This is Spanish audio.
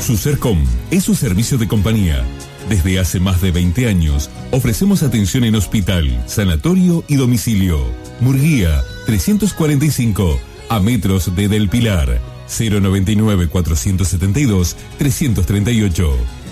Sucercom es un servicio de compañía. Desde hace más de 20 años ofrecemos atención en hospital, sanatorio y domicilio. Murguía 345, a metros de Del Pilar. 099 472 338.